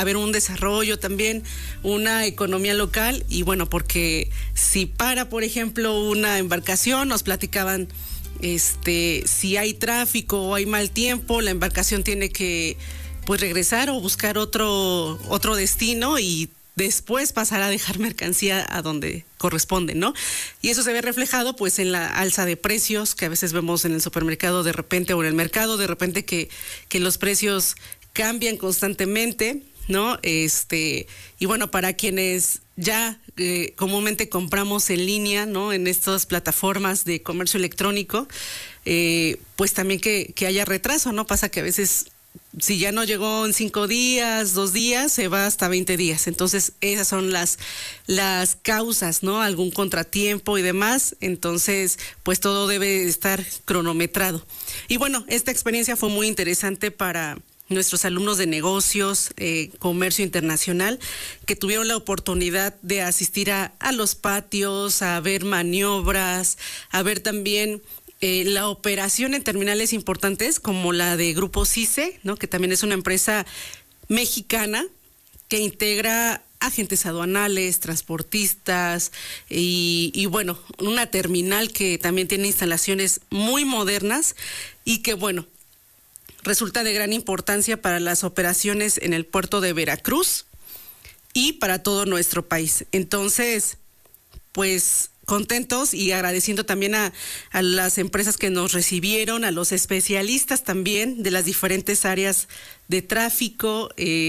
haber un desarrollo también, una economía local. Y bueno, porque si por ejemplo, una embarcación, nos platicaban, si hay tráfico o hay mal tiempo, la embarcación tiene que pues regresar o buscar otro destino y después pasar a dejar mercancía a donde corresponde, ¿no? Y eso se ve reflejado pues en la alza de precios que a veces vemos en el supermercado de repente, o en el mercado de repente, que los precios cambian constantemente, ¿no? Y bueno, para quienes ya comúnmente compramos en línea, ¿no? En estas plataformas de comercio electrónico, pues también que haya retraso, ¿no? Pasa que a veces, si ya no llegó en 5 días, 2 días, se va hasta 20 días. Entonces, esas son las causas, ¿no? Algún contratiempo y demás. Entonces, pues todo debe estar cronometrado. Y bueno, esta experiencia fue muy interesante para nuestros alumnos de negocios, comercio internacional, que tuvieron la oportunidad de asistir a los patios, a ver maniobras, a ver también la operación en terminales importantes como la de Grupo CICE, ¿no? Que también es una empresa mexicana que integra agentes aduanales, transportistas y bueno, una terminal que también tiene instalaciones muy modernas y que bueno, resulta de gran importancia para las operaciones en el puerto de Veracruz y para todo nuestro país. Entonces, pues contentos y agradeciendo también a las empresas que nos recibieron, a los especialistas también de las diferentes áreas de tráfico,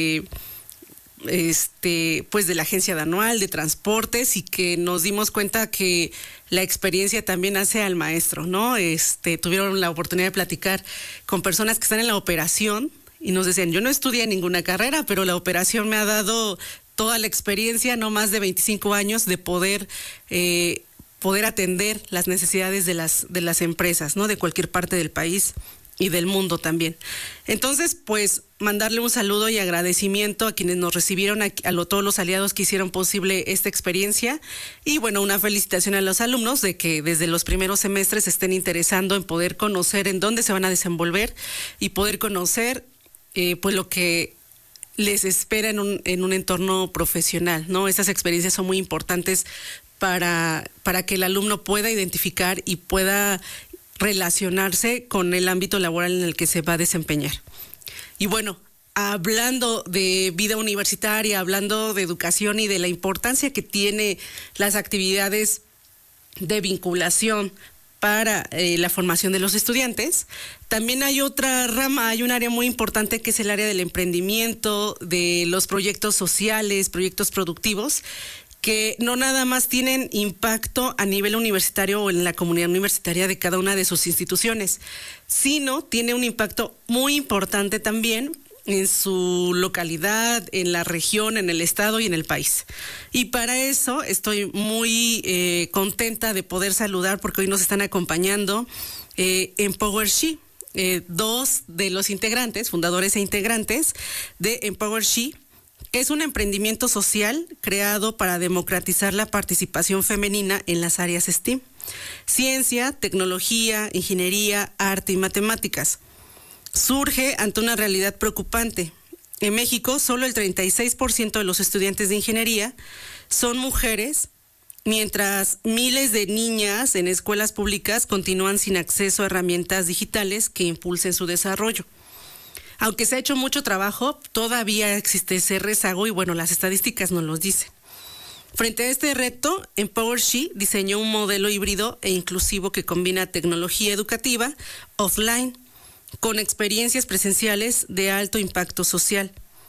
pues de la agencia aduanal, de transportes, y que nos dimos cuenta que la experiencia también hace al maestro, ¿no? Tuvieron la oportunidad de platicar con personas que están en la operación y nos decían, yo no estudié ninguna carrera, pero la operación me ha dado toda la experiencia, no más de 25 años de poder atender las necesidades de las empresas, ¿no? De cualquier parte del país y del mundo también. Entonces, pues, mandarle un saludo y agradecimiento a quienes nos recibieron, a todos los aliados que hicieron posible esta experiencia, y bueno, una felicitación a los alumnos de que desde los primeros semestres se estén interesando en poder conocer en dónde se van a desenvolver y poder conocer pues lo que les espera en un entorno profesional, ¿no? Estas experiencias son muy importantes para que el alumno pueda identificar y pueda relacionarse con el ámbito laboral en el que se va a desempeñar. Y bueno, hablando de vida universitaria, hablando de educación y de la importancia que tiene las actividades de vinculación para la formación de los estudiantes, también hay otra rama, hay un área muy importante que es el área del emprendimiento, de los proyectos sociales, proyectos productivos, que no nada más tienen impacto a nivel universitario o en la comunidad universitaria de cada una de sus instituciones, sino tiene un impacto muy importante también en su localidad, en la región, en el estado y en el país. Y para eso estoy muy contenta de poder saludar, porque hoy nos están acompañando Empower She, 2 de los integrantes, fundadores e integrantes de Empower She. Es un emprendimiento social creado para democratizar la participación femenina en las áreas STEAM: ciencia, tecnología, ingeniería, arte y matemáticas. Surge ante una realidad preocupante. En México, solo el 36% de los estudiantes de ingeniería son mujeres, mientras miles de niñas en escuelas públicas continúan sin acceso a herramientas digitales que impulsen su desarrollo. Aunque se ha hecho mucho trabajo, todavía existe ese rezago y bueno, las estadísticas nos lo dicen. Frente a este reto, Empower She diseñó un modelo híbrido e inclusivo que combina tecnología educativa offline con experiencias presenciales de alto impacto social.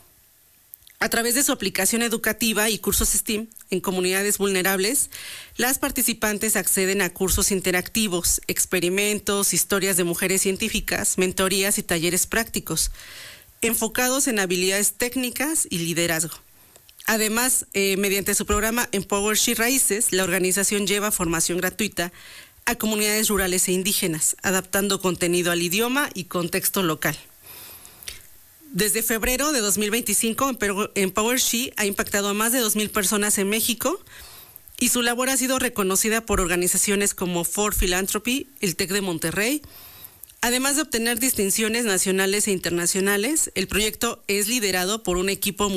A través de su aplicación educativa y cursos STEAM en comunidades vulnerables, las participantes acceden a cursos interactivos, experimentos, historias de mujeres científicas, mentorías y talleres prácticos, enfocados en habilidades técnicas y liderazgo. Además, mediante su programa Empower She Raíces, la organización lleva formación gratuita a comunidades rurales e indígenas, adaptando contenido al idioma y contexto local. Desde febrero de 2025, Empower She ha impactado a más de 2,000 personas en México y su labor ha sido reconocida por organizaciones como Ford Philanthropy, el TEC de Monterrey. Además de obtener distinciones nacionales e internacionales, el proyecto es liderado por un equipo